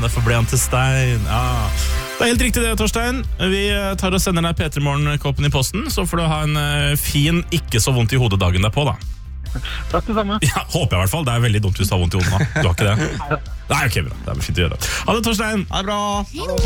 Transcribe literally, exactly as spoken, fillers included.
derfor ble han til stein. Ja. Det er helt riktig det, Torstein. Vi tar og sender deg P tre Morgen-koppen i posten, så får du ha en uh, fin, ikke så vondt i hodet dagen derpå, da. Takk det samme. Ja, håper jeg i hvert fall. Det er veldig dumt hvis du har vondt i hodet nå. Du har ikke det? Nei, ok, bra. Det er fint å gjøre det. Ha det, Torstein. Ha det bra.